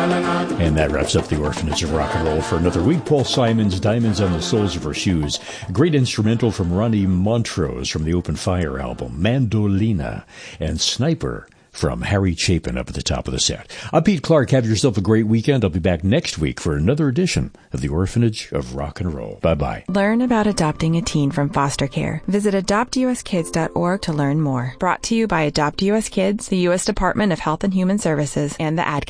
And that wraps up the Orphanage of Rock and Roll for another week. Paul Simon's Diamonds on the Soles of Her Shoes. A great instrumental from Ronnie Montrose from the Open Fire album, Mandolina, and Sniper from Harry Chapin up at the top of the set. I'm Pete Clark. Have yourself a great weekend. I'll be back next week for another edition of the Orphanage of Rock and Roll. Bye-bye. Learn about adopting a teen from foster care. Visit adoptuskids.org to learn more. Brought to you by Adopt U.S. Kids, the U.S. Department of Health and Human Services, and the Ad